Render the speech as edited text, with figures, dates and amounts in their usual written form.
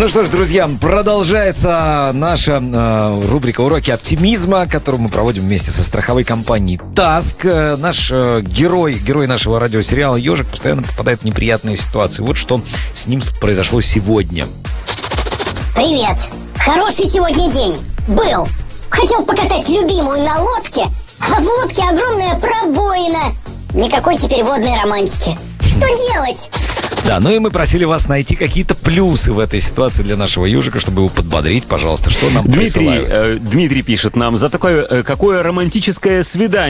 Ну что ж, друзья, продолжается наша рубрика «Уроки оптимизма», которую мы проводим вместе со страховой компанией ТАСК. Наш герой нашего радиосериала «Ежик» постоянно попадает в неприятные ситуации. Вот что с ним произошло сегодня. Привет! Хороший сегодня день. Был. Хотел покатать любимую на лодке, а в лодке огромная пробоина. Никакой теперь водной романтики. Что делать? Да, ну и мы просили вас найти какие-то плюсы в этой ситуации для нашего ежика, чтобы его подбодрить, пожалуйста. Что нам присылают? Дмитрий пишет нам: за такое какое романтическое свидание.